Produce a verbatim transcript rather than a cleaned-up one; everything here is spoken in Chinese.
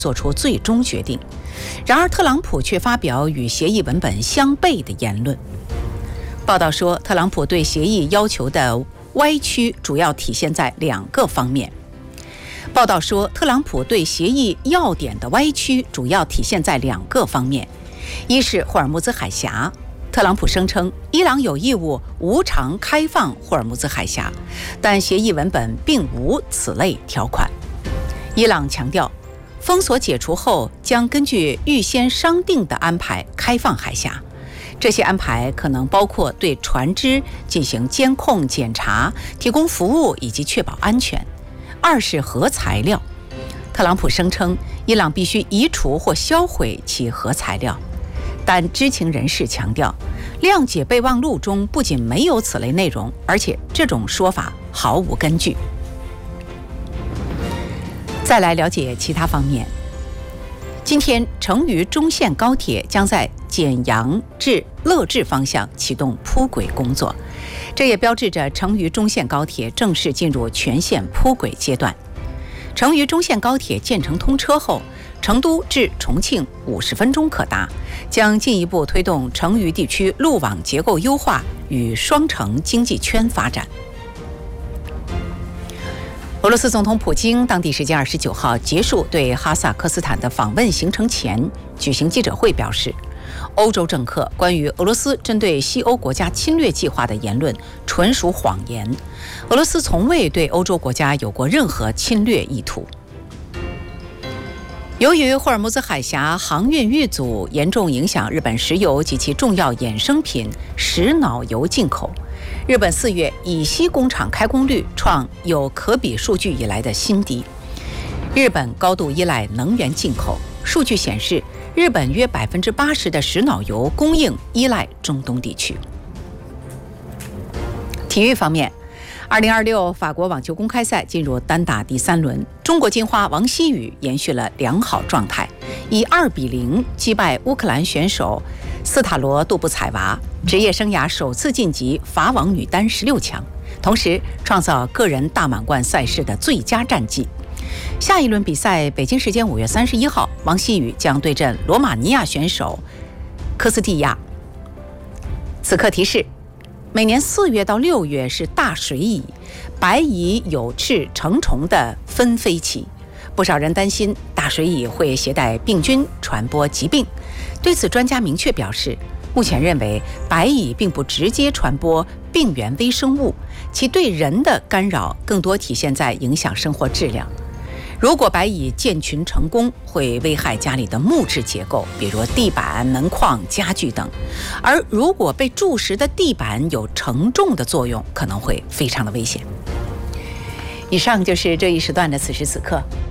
做出最终决定。然而，特朗普却发表与协议文本相悖的言论。报道说，特朗普对协议要求的歪曲主要体现在两个方面。报道说，特朗普对协议要点的歪曲主要体现在两个方面，一是霍尔木兹海峡。特朗普声称，伊朗有义务无偿开放霍尔木兹海峡，但协议文本并无此类条款。伊朗强调，封锁解除后将根据预先商定的安排开放海峡，这些安排可能包括对船只进行监控检查、提供服务以及确保安全。二是核材料，特朗普声称伊朗必须移除或销毁其核材料，但知情人士强调，谅解备忘录中不仅没有此类内容，而且这种说法毫无根据。再来了解其他方面。今天，成渝中线高铁将在简阳至乐至方向启动铺轨工作，这也标志着成渝中线高铁正式进入全线铺轨阶段。成渝中线高铁建成通车后，成都至重庆五十分钟可达，将进一步推动成渝地区路网结构优化与双城经济圈发展。俄罗斯总统普京当地时间二十九号结束对哈萨克斯坦的访问行程前举行记者会，表示，欧洲政客关于俄罗斯针对西欧国家侵略计划的言论纯属谎言，俄罗斯从未对欧洲国家有过任何侵略意图。由于霍尔木兹海峡航运遇阻，严重影响日本石油及其重要衍生品石脑油进口，日本四月乙烯工厂开工率创有可比数据以来的新低。日本高度依赖能源进口，数据显示，日本约百分之八十的石脑油供应依赖中东地区。体育方面，二零二六法国网球公开赛进入单打第三轮，中国金花王希雨延续了良好状态，以二比零击败乌克兰选手斯塔罗杜布采娃，职业生涯首次晋级法网女单十六强，同时创造个人大满贯赛事的最佳战绩。下一轮比赛，北京时间五月三十一号，王希雨将对阵罗马尼亚选手科斯蒂亚。此刻提示，每年四月到六月是大水蚁、白蚁有翅成虫的纷飞期，不少人担心大水蚁会携带病菌传播疾病。对此，专家明确表示，目前认为白蚁并不直接传播病原微生物，其对人的干扰更多体现在影响生活质量。如果白蚁建群成功，会危害家里的木质结构，比如地板、门框、家具等；而如果被蛀蚀的地板有承重的作用，可能会非常的危险。以上就是这一时段的此时此刻。